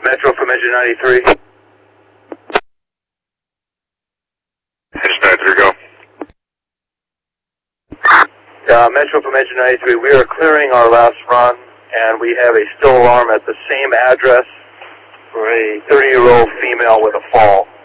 Metro from Engine 93. Engine 93, go. Metro from Engine 93, we are clearing our last run, and we have a still alarm at the same address for a 30-year-old female with a fall.